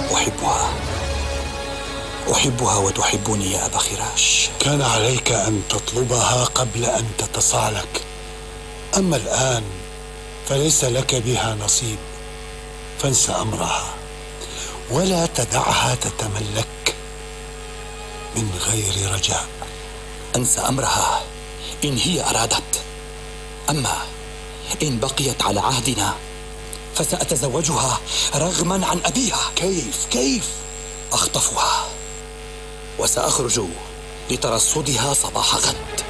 أحبها وتحبني يا أبا خراش. كان عليك أن تطلبها قبل أن تتصالك، أما الآن فليس لك بها نصيب، فانس أمرها ولا تدعها تتملك من غير رجاء. أنسى أمرها إن هي أرادت، أما إن بقيت على عهدنا فسأتزوجها رغما عن أبيها. كيف؟ أخطفها وسأخرج لترصدها صباح غد.